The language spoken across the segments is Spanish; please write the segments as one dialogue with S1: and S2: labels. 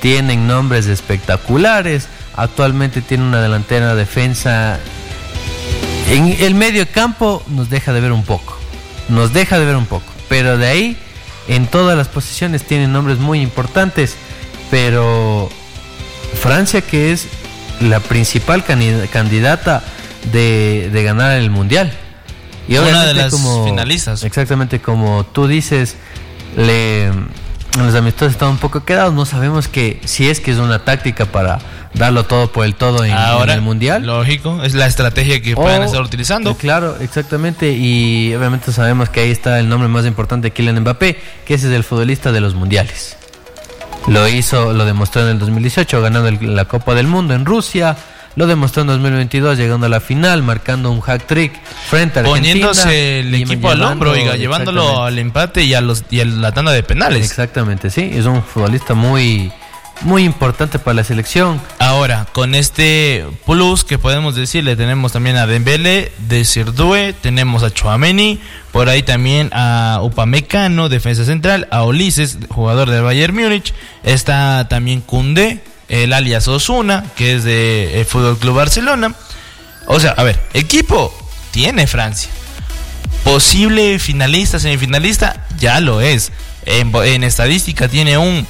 S1: tienen nombres espectaculares. Actualmente tiene una delantera defensa. En el medio campo nos deja de ver un poco. Pero de ahí, en todas las posiciones tienen nombres muy importantes. Pero Francia, que es la principal candidata de ganar el Mundial. Y
S2: una de las finalistas.
S1: Exactamente, como tú dices, los amistosos están un poco quedados. No sabemos si es una táctica para darlo todo por el todo en el Mundial.
S2: Lógico, es la estrategia que pueden estar utilizando.
S1: Claro, exactamente. Y obviamente sabemos que ahí está el nombre más importante, Kylian Mbappé, que ese es el futbolista de los mundiales. Lo demostró en el 2018 ganando la Copa del Mundo en Rusia. Lo demostró en 2022 llegando a la final, marcando un hat-trick frente a Argentina.
S2: Poniéndose el equipo al hombro, llevándolo al empate y a la tanda de penales.
S1: Exactamente, sí. Es un futbolista muy, muy importante para la selección.
S2: Ahora, con este plus que podemos decirle, tenemos también a Dembélé, Désiré, tenemos a Tchouaméni, por ahí también a Upamecano, defensa central, a Ulises, jugador del Bayern Múnich, está también Koundé, el alias Osuna, que es de Fútbol Club Barcelona. O sea, a ver, equipo tiene Francia. Posible finalista, semifinalista, ya lo es. En estadística tiene un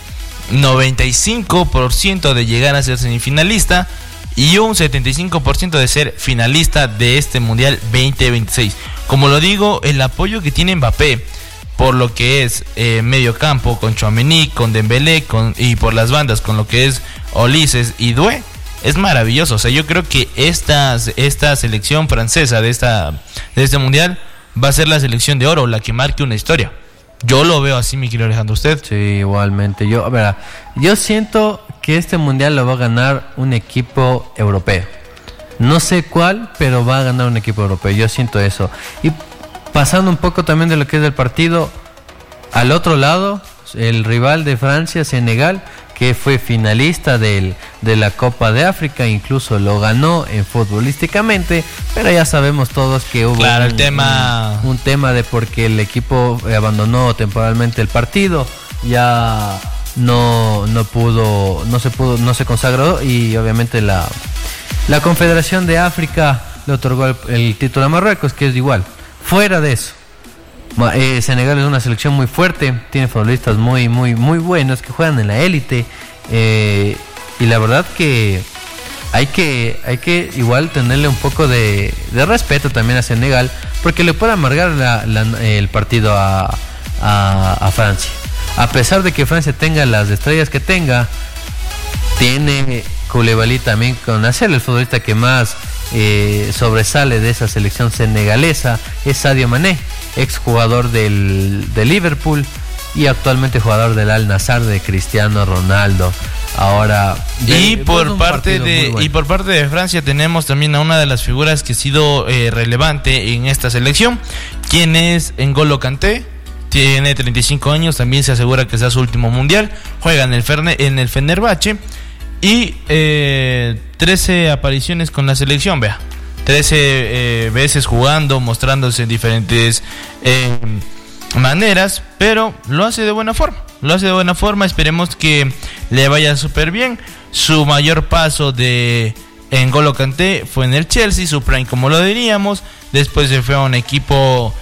S2: 95% de llegar a ser semifinalista y un 75% de ser finalista de este Mundial 2026. Como lo digo, el apoyo que tiene Mbappé por lo que es medio campo con Tchouaméni, con Dembélé y por las bandas con lo que es Ulises y Doué, es maravilloso. O sea, yo creo que esta selección francesa de este Mundial va a ser la selección de oro, la que marque una historia. Yo lo veo así, mi querido Alejandro. ¿Usted?
S1: Sí, igualmente. Yo siento que este Mundial lo va a ganar un equipo europeo. No sé cuál, pero va a ganar un equipo europeo. Yo siento eso. Y pasando un poco también de lo que es del partido, al otro lado, el rival de Francia, Senegal, que fue finalista de la Copa de África, incluso lo ganó futbolísticamente, pero ya sabemos todos que hubo un tema de porque el equipo abandonó temporalmente el partido, ya no se consagró, y obviamente la Confederación de África le otorgó el título a Marruecos, que es igual. Fuera de eso, Senegal es una selección muy fuerte, tiene futbolistas muy, muy, muy buenos que juegan en la élite, y la verdad que hay que igual tenerle un poco de respeto también a Senegal, porque le puede amargar el partido a Francia. A pesar de que Francia tenga las estrellas que tenga, tiene Koulibaly también con hacer el futbolista que más sobresale de esa selección senegalesa, es Sadio Mané, exjugador del Liverpool y actualmente jugador del Al Nassr de Cristiano Ronaldo. Ahora,
S2: por parte de Francia tenemos también a una de las figuras que ha sido relevante en esta selección, quien es N'Golo Kanté. Tiene 35 años, también se asegura que sea su último mundial, juega en el Fenerbahce y 13 apariciones con la selección, 13 veces jugando, mostrándose en diferentes maneras, pero lo hace de buena forma. Esperemos que le vaya súper bien. Su mayor paso de N'Golo Kanté fue en el Chelsea, su prime como lo diríamos. Después se fue a un equipo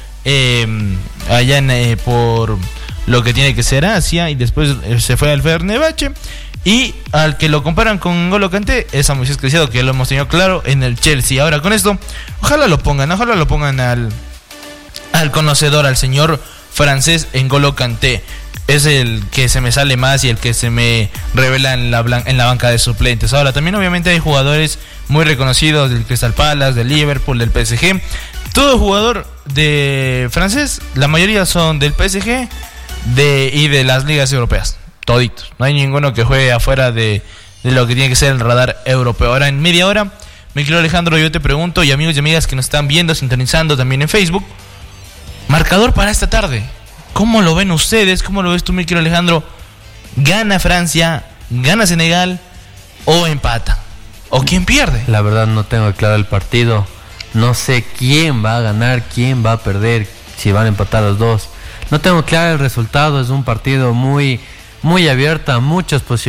S2: allá por lo que tiene que ser Asia, y después se fue al Fenerbahce. Y al que lo comparan con N'Golo Kanté es a Moisés Caicedo, que lo hemos tenido claro en el Chelsea. Ahora con esto, ojalá lo pongan al conocedor, al señor francés N'Golo Kanté. Es el que se me sale más y el que se me revela en la banca de suplentes. Ahora también obviamente hay jugadores muy reconocidos del Crystal Palace, del Liverpool, del PSG. Todo jugador de francés, la mayoría son del PSG y de las ligas europeas. Toditos. No hay ninguno que juegue afuera de lo que tiene que ser el radar europeo. Ahora en media hora, mi querido Alejandro, yo te pregunto, y amigos y amigas que nos están viendo, sintonizando también en Facebook, marcador para esta tarde. ¿Cómo lo ven ustedes? ¿Cómo lo ves tú, mi querido Alejandro? ¿Gana Francia? ¿Gana Senegal? ¿O empata? ¿O quién pierde?
S1: La verdad no tengo claro el partido. No sé quién va a ganar, quién va a perder, si van a empatar los dos. No tengo claro el resultado. Es un partido muy, muy abierto, muchas posibilidades.